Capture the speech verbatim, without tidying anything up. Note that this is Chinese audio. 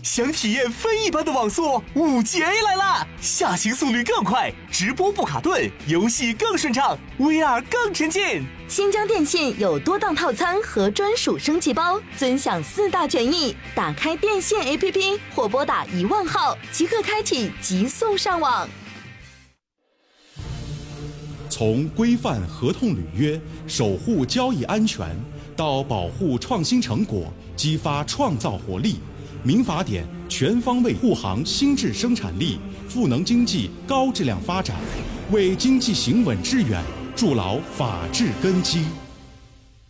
想体验非一般的网速，五 G A 来啦！下行速率更快，直播不卡顿，游戏更顺畅 ，V R 更沉浸。 新疆电信有多档套餐和专属升级包，尊享四大权益。打开电信 A P P 或拨打一万号，即刻开启极速上网。 从规范合同履约、守护交易安全，到保护创新成果、激发创造活力，民法典全方位护航新质生产力，赋能经济高质量发展，为经济行稳致远筑牢法治根基。